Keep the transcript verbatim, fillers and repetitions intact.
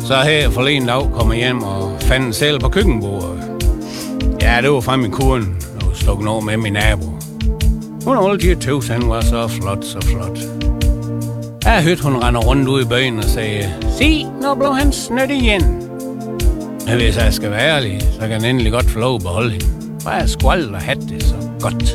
Så her forleden dag kom jeg hjem og fandt en sæl på køkkenbordet. Ja, det var fra min kone, og stukket over med min nabo. Hun holdt de tøvs, han var så flot, så flot. Jeg hørte, hun render rundt ud i byen og sagde, se, nu blev han snødt igen. Men hvis jeg skal være ærlig, så kan han endelig godt få lov at beholde hende. Bare skvaldt og hat det så godt.